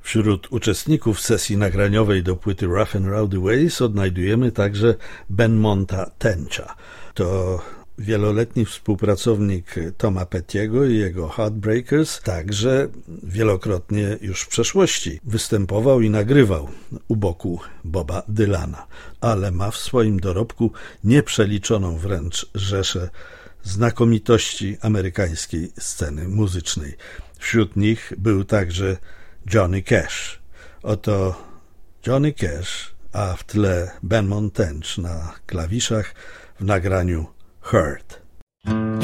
Wśród uczestników sesji nagraniowej do płyty Rough and Rowdy Ways odnajdujemy także Benmonta Tencha. To wieloletni współpracownik Toma Pettiego i jego Heartbreakers, także wielokrotnie już w przeszłości występował i nagrywał u boku Boba Dylana, ale ma w swoim dorobku nieprzeliczoną wręcz rzeszę znakomitości amerykańskiej sceny muzycznej. Wśród nich był także Johnny Cash. Oto Johnny Cash, a w tle Benmont Tench na klawiszach w nagraniu Hurt.